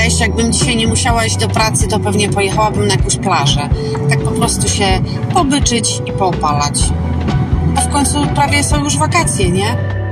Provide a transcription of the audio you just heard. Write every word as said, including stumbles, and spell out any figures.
Cześć, jakbym dzisiaj nie musiała iść do pracy, to pewnie pojechałabym na jakąś plażę. Tak po prostu się pobyczyć i poopalać. A w końcu prawie są już wakacje, nie?